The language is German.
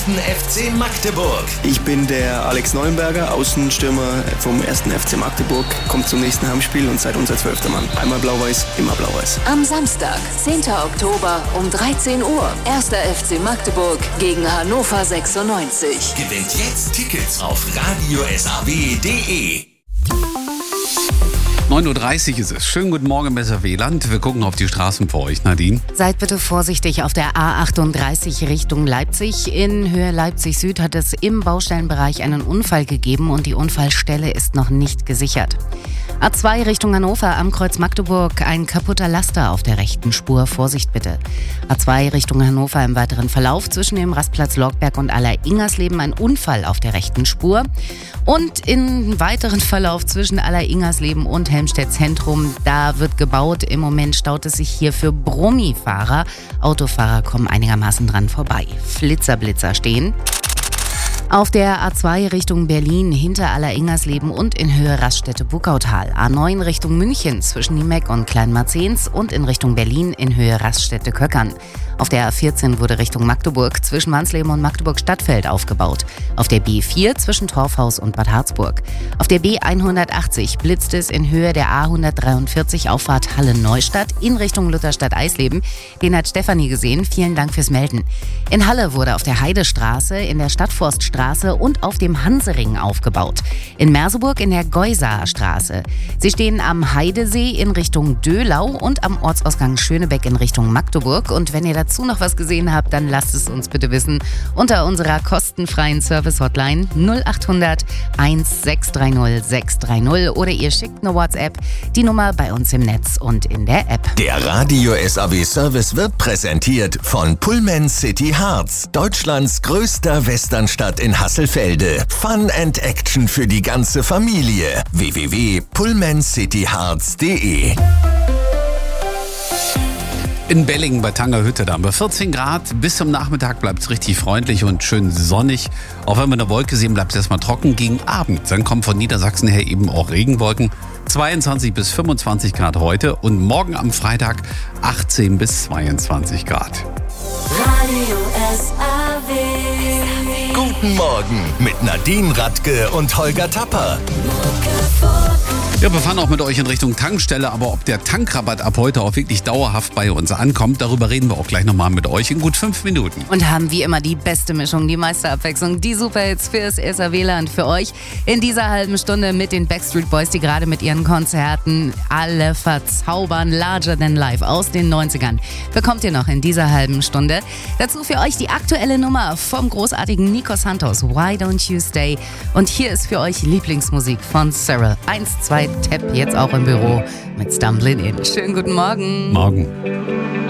FC Magdeburg. Ich bin der Alex Neuenberger, Außenstürmer vom 1. FC Magdeburg. Kommt zum nächsten Heimspiel und seid unser 12. Mann. Einmal blau-weiß, immer blau-weiß. Am Samstag, 10. Oktober um 13 Uhr. 1. FC Magdeburg gegen Hannover 96. Gewinnt jetzt Tickets auf radiosaw.de. 9.30 Uhr ist es. Schönen guten Morgen, Messerweland. Wir gucken auf die Straßen für euch, Nadine. Seid bitte vorsichtig auf der A38 Richtung Leipzig. In Höhe Leipzig Süd hat es im Baustellenbereich einen Unfall gegeben und die Unfallstelle ist noch nicht gesichert. A2 Richtung Hannover am Kreuz Magdeburg, ein kaputter Laster auf der rechten Spur. Vorsicht bitte. A2 Richtung Hannover im weiteren Verlauf zwischen dem Rastplatz Lorgberg und Aller-Ingersleben ein Unfall auf der rechten Spur. Und im weiteren Verlauf zwischen Aller-Ingersleben und Helmstedt Zentrum, da wird gebaut. Im Moment staut es sich hier für Brummifahrer. Autofahrer kommen einigermaßen dran vorbei. Flitzer stehen. Auf der A2 Richtung Berlin hinter Aller-Ingersleben und in Höhe Raststätte-Buckautal. A9 Richtung München zwischen Niemeck und Kleinmarzens und in Richtung Berlin in Höhe Raststätte-Köckern. Auf der A14 wurde Richtung Magdeburg zwischen Mansleben und Magdeburg-Stadtfeld aufgebaut. Auf der B4 zwischen Torfhaus und Bad Harzburg. Auf der B180 blitzt es in Höhe der A143 Auffahrt Halle-Neustadt in Richtung Lutherstadt-Eisleben. Den hat Stefanie gesehen. Vielen Dank fürs Melden. In Halle wurde auf der Heidestraße, in der Stadtforststraße und auf dem Hansering aufgebaut. In Merseburg in der Geusaer Straße. Sie stehen am Heidesee in Richtung Döhlau und am Ortsausgang Schönebeck in Richtung Magdeburg. Und wenn ihr dazu noch was gesehen habt, dann lasst es uns bitte wissen unter unserer kostenfreien Service-Hotline 0800 1630 630 oder ihr schickt eine WhatsApp, die Nummer bei uns im Netz und in der App. Der Radio SAW Service wird präsentiert von Pullman City Harz, Deutschlands größter Westernstadt in Hasselfelde. Fun and Action für die ganze Familie. www.pullmancityharz.de. In Bellingen bei Tangerhütte, da haben wir 14 Grad. Bis zum Nachmittag bleibt es richtig freundlich und schön sonnig. Auch wenn wir eine Wolke sehen, bleibt es erstmal trocken. Gegen Abend, dann kommen von Niedersachsen her eben auch Regenwolken. 22 bis 25 Grad heute und morgen am Freitag 18 bis 22 Grad. Radio SAW. Guten Morgen mit Nadine Radke und Holger Tapper. Ja, wir fahren auch mit euch in Richtung Tankstelle, aber ob der Tankrabatt ab heute auch wirklich dauerhaft bei uns ankommt, darüber reden wir auch gleich nochmal mit euch in gut 5 Minuten. Und haben wie immer die beste Mischung, die meiste Abwechslung, die Superhits fürs SAW-Land für euch in dieser halben Stunde mit den Backstreet Boys, die gerade mit ihren Konzerten alle verzaubern, larger than life aus den 90ern. Bekommt ihr noch in dieser halben Stunde. Dazu für euch die aktuelle Nummer vom großartigen Nico Santos, Why Don't You Stay? Und hier ist für euch Lieblingsmusik von Cyril. 1, 2, Tap jetzt auch im Büro mit Stumbling In. Schönen guten Morgen. Morgen.